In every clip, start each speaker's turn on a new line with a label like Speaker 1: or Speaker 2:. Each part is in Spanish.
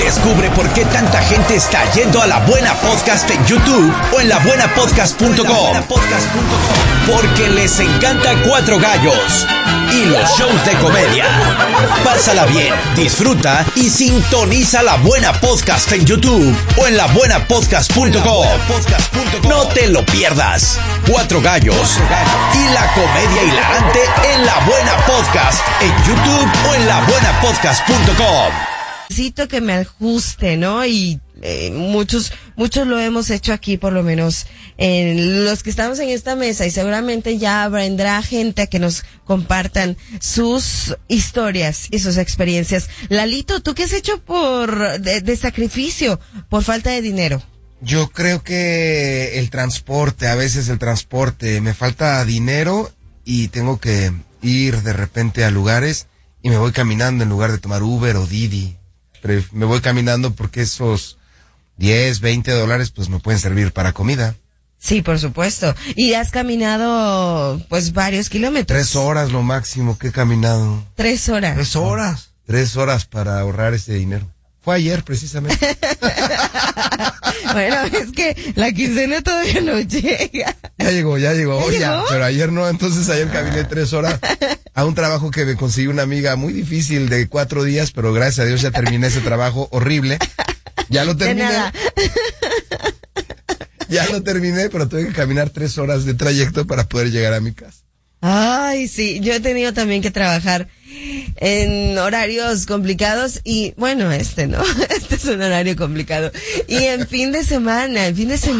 Speaker 1: Descubre por qué tanta gente está yendo a La Buena Podcast en YouTube o en labuenapodcast.com. Porque les encanta Cuatro Gallos y los shows de comedia. Pásala bien, disfruta y sintoniza La Buena Podcast en YouTube o en labuenapodcast.com. No te lo pierdas. Cuatro Gallos y la comedia hilarante en La Buena Podcast en YouTube o en labuenapodcast.com.
Speaker 2: Necesito que me ajuste, ¿no? Y muchos lo hemos hecho aquí, por lo menos los que estamos en esta mesa, y seguramente ya vendrá gente a que nos compartan sus historias y sus experiencias. Lalito, ¿tú qué has hecho de sacrificio por falta de dinero?
Speaker 3: Yo creo que a veces el transporte, me falta dinero y tengo que ir de repente a lugares y me voy caminando en lugar de tomar Uber o Didi. Pero me voy caminando porque esos $10, $20 pues me pueden servir para comida.
Speaker 2: Sí, por supuesto. Y has caminado pues varios kilómetros.
Speaker 3: 3 horas lo máximo que he caminado.
Speaker 2: 3 horas.
Speaker 3: 3 horas. 3 horas para ahorrar ese dinero. Fue ayer precisamente.
Speaker 2: Bueno, es que la quincena todavía no llega.
Speaker 3: Ya llegó. Oye, pero ayer no, entonces ayer caminé 3 horas a un trabajo que me consiguió una amiga muy difícil de 4 días, pero gracias a Dios ya terminé ese trabajo horrible. Ya lo terminé.
Speaker 2: De nada.
Speaker 3: Ya lo terminé, pero tuve que caminar 3 horas de trayecto para poder llegar a mi casa.
Speaker 2: Ay, sí, yo he tenido también que trabajar en horarios complicados y bueno, ¿no? Este es un horario complicado. Y en fin de semana,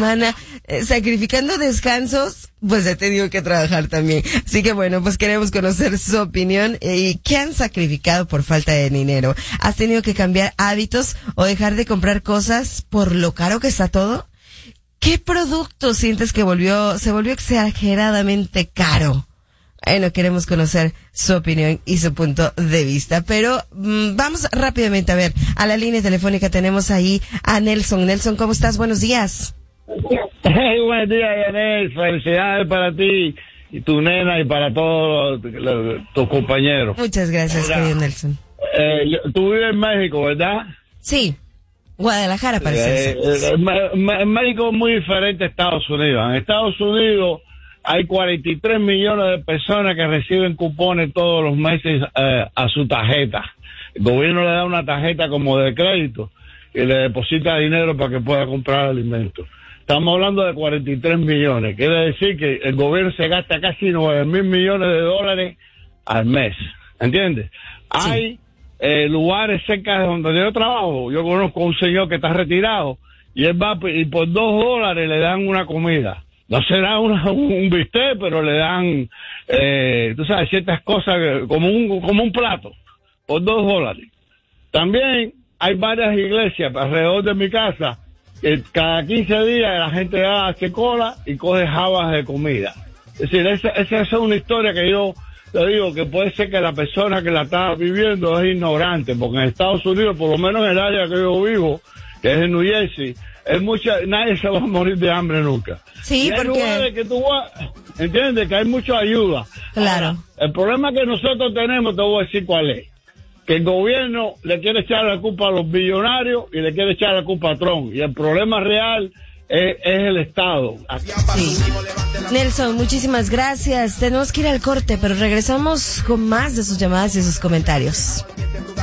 Speaker 2: sacrificando descansos, pues he tenido que trabajar también. Así que bueno, pues queremos conocer su opinión y qué han sacrificado por falta de dinero. ¿Has tenido que cambiar hábitos o dejar de comprar cosas por lo caro que está todo? ¿Qué producto sientes que se volvió exageradamente caro? Bueno, queremos conocer su opinión y su punto de vista, pero vamos rápidamente a ver, a la línea telefónica tenemos ahí a Nelson. Nelson, ¿cómo estás? Buenos días.
Speaker 4: Hey, buen día, Yanel. Felicidades para ti y tu nena y para todos tus compañeros.
Speaker 2: Muchas gracias, querido Nelson.
Speaker 4: Tú vives en México, ¿verdad?
Speaker 2: Sí, Guadalajara parece.
Speaker 4: México es muy diferente a Estados Unidos. En Estados Unidos hay 43 millones de personas que reciben cupones todos los meses a su tarjeta. El gobierno le da una tarjeta como de crédito y le deposita dinero para que pueda comprar alimentos. Estamos hablando de 43 millones. Quiere decir que el gobierno se gasta casi 9,000 millones de dólares al mes. ¿Entiendes? Sí. Hay lugares cerca de donde yo trabajo. Yo conozco a un señor que está retirado y él va y por $2 le dan una comida. No será un bistec, pero le dan, tú sabes, ciertas cosas como un plato, por $2. También hay varias iglesias alrededor de mi casa que cada 15 días la gente hace cola y coge jabas de comida. Es decir, esa es una historia que yo te digo que puede ser que la persona que la está viviendo es ignorante, porque en Estados Unidos, por lo menos en el área que yo vivo, que es en New Jersey, nadie se va a morir de hambre nunca.
Speaker 2: Sí,
Speaker 4: y hay
Speaker 2: porque
Speaker 4: lugares que tú vas, entiendes, que hay mucha ayuda.
Speaker 2: Claro.
Speaker 4: Ahora, el problema que nosotros tenemos, te voy a decir cuál es. Que el gobierno le quiere echar la culpa a los billonarios y le quiere echar la culpa a Trump. Y el problema real es el Estado.
Speaker 2: Sí. Nelson, muchísimas gracias. Tenemos que ir al corte, pero regresamos con más de sus llamadas y sus comentarios.